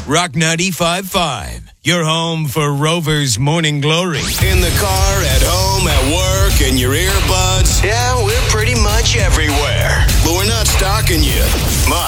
Rock 95.5. Your home for Rover's Morning Glory. In the car, at home, at work, in your earbuds. Yeah, we're pretty much everywhere. But we're not stalking you. Much.